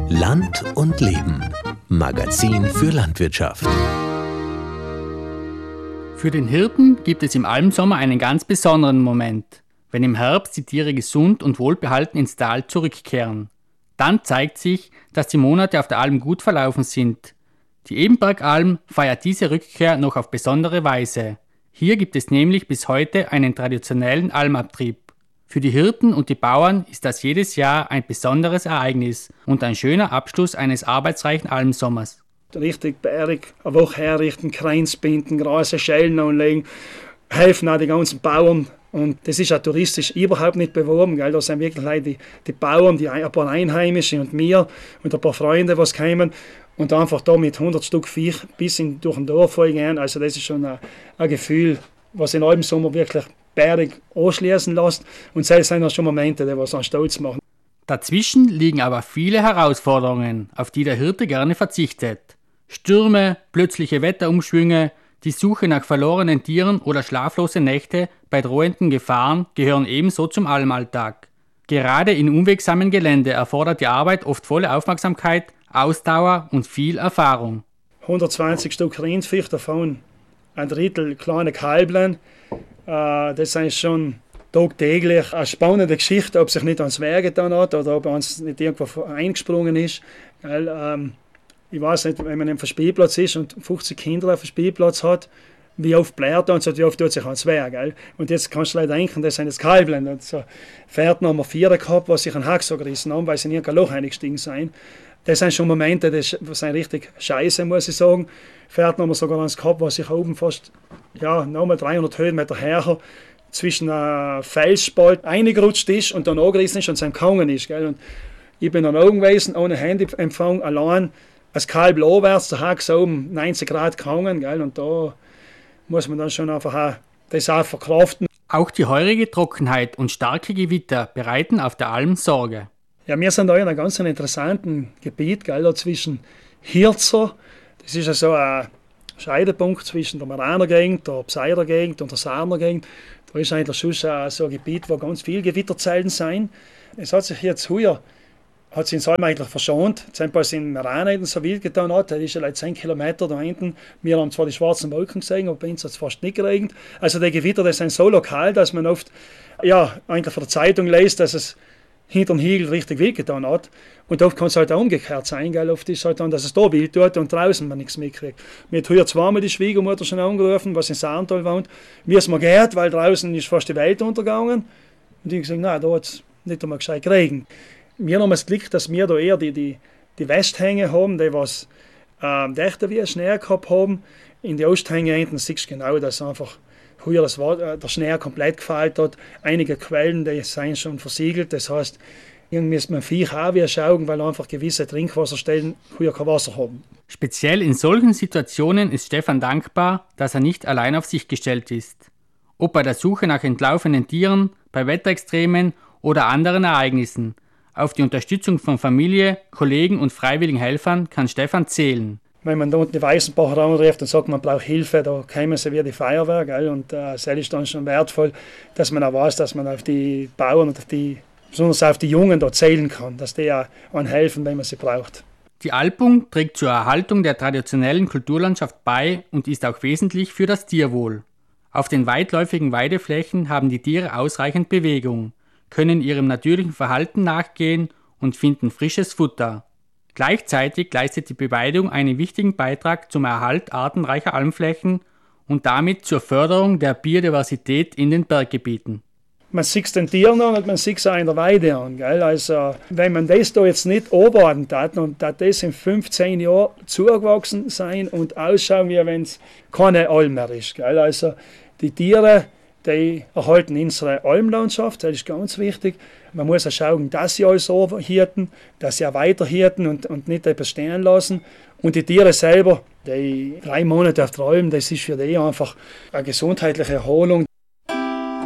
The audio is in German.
Land und Leben. Magazin für Landwirtschaft. Für den Hirten gibt es im Almsommer einen ganz besonderen Moment, wenn im Herbst die Tiere gesund und wohlbehalten ins Tal zurückkehren. Dann zeigt sich, dass die Monate auf der Alm gut verlaufen sind. Die Ebenbergalm feiert diese Rückkehr noch auf besondere Weise. Hier gibt es nämlich bis heute einen traditionellen Almabtrieb. Für die Hirten und die Bauern ist das jedes Jahr ein besonderes Ereignis und ein schöner Abschluss eines arbeitsreichen Almsommers. Richtig Berg, eine Woche herrichten, Kreins binden, Gras, Schellen anlegen, helfen auch die ganzen Bauern. Und das ist auch touristisch überhaupt nicht beworben. Gell? Da sind wirklich die Bauern, ein paar Einheimische und mir und ein paar Freunde, die kommen. Und einfach da mit 100 Stück Viech bis durch den Dorf gehen. Also das ist schon ein Gefühl, was in einem Sommer wirklich Berg anschließen lässt. Und selbst sind das schon Momente, die was einen stolz machen. Dazwischen liegen aber viele Herausforderungen, auf die der Hirte gerne verzichtet. Stürme, plötzliche Wetterumschwünge, die Suche nach verlorenen Tieren oder schlaflose Nächte bei drohenden Gefahren gehören ebenso zum Almalltag. Gerade in unwegsamen Gelände erfordert die Arbeit oft volle Aufmerksamkeit, Ausdauer und viel Erfahrung. 120 Stück Rindviech, davon ein Drittel kleine Kalblein. Das sind schon tagtäglich eine spannende Geschichte, ob sich nicht ans Wehr getan hat oder ob uns nicht irgendwo eingesprungen ist. Ich weiß nicht, wenn man auf dem Spielplatz ist und 50 Kinder auf dem Spielplatz hat, wie oft blärt er und so, wie oft tut sich ans Wehr. Gell? Und jetzt kannst du leider denken, das sind das Kalblein. Und so Pferd Nummer 4 gehabt, was sich ein Hack so gerissen haben, weil sie in irgendein Loch eingestiegen sind. Das sind schon Momente, das sind richtig scheiße, muss ich sagen. Pferd haben wir sogar eins gehabt, was sich oben fast nochmal 300 Höhenmeter her zwischen einem Felsspalt reingerutscht ist und dann angerissen ist und sein gehangen ist. Gell? Und ich bin dann oben gewesen, ohne Handyempfang, allein als Kalb aufwärts, der Hack so um 90 Grad gehangen. Gell? Und da muss man dann schon einfach das auch verkraften. Auch die heurige Trockenheit und starke Gewitter bereiten auf der Alm Sorge. Ja, wir sind da in einem ganz interessanten Gebiet, gell, da zwischen Hirzer, das ist also ein Scheidepunkt zwischen der Maraner Gegend, der Pseider Gegend und der Sarner Gegend. Da ist eigentlich schon so ein Gebiet, wo ganz viele Gewitterzeiten sind. Es hat sich jetzt heuer, hat sich in Salm eigentlich verschont. Zum Beispiel in Maraner nicht so wild getan hat, das ist ja 10 Kilometer da hinten. Wir haben zwar die schwarzen Wolken gesehen, aber bei uns hat es fast nicht geregnet. Also die Gewitter, die sind so lokal, dass man oft eigentlich von der Zeitung liest, dass es hinter dem Hügel richtig wild getan hat. Und oft kann es halt auch umgekehrt sein, gell? Oft ist es halt dann, dass es da wild tut und draußen man nichts mitkriegt. Mir hat heuer zweimal die Schwiegermutter schon angerufen, was in Sarntal wohnt, wie es mir geht, weil draußen ist fast die Welt untergegangen. Und ich habe gesagt, nein, da hat es nicht einmal gescheit geregnet. Wir haben das Glück, dass wir da eher die Westhänge haben, die was Dächter wie Schnee gehabt haben. In die Osthänge hinten siehst du genau, dass einfach heuer der Schnee komplett gefällt hat. Einige Quellen, die sind schon versiegelt. Das heißt, irgendwie müsste man Viech auch wie schauen, weil einfach gewisse Trinkwasserstellen heuer kein Wasser haben. Speziell in solchen Situationen ist Stefan dankbar, dass er nicht allein auf sich gestellt ist. Ob bei der Suche nach entlaufenen Tieren, bei Wetterextremen oder anderen Ereignissen. Auf die Unterstützung von Familie, Kollegen und freiwilligen Helfern kann Stefan zählen. Wenn man da unten die Weißenbacher anruft und sagt, man braucht Hilfe, da kommen sie wie die Feuerwehr. Gell? Und das ist dann schon wertvoll, dass man auch weiß, dass man auf die Bauern und besonders auf die Jungen da zählen kann, dass die auch helfen, wenn man sie braucht. Die Alpung trägt zur Erhaltung der traditionellen Kulturlandschaft bei und ist auch wesentlich für das Tierwohl. Auf den weitläufigen Weideflächen haben die Tiere ausreichend Bewegung, können ihrem natürlichen Verhalten nachgehen und finden frisches Futter. Gleichzeitig leistet die Beweidung einen wichtigen Beitrag zum Erhalt artenreicher Almflächen und damit zur Förderung der Biodiversität in den Berggebieten. Man sieht es den Tieren an und man sieht es auch in der Weide an. Gell? Also, wenn man das da jetzt nicht arbeiten hat und das in 15 Jahren zugewachsen sein und ausschauen, wie wenn es keine Alm mehr ist. Gell? Also, die Tiere, die erhalten unsere Almlandschaft, das ist ganz wichtig. Man muss auch schauen, dass sie alles hirten, dass sie auch weiter hirten und nicht etwas stehen lassen. Und die Tiere selber, die 3 Monate auf der Alm, das ist für die einfach eine gesundheitliche Erholung.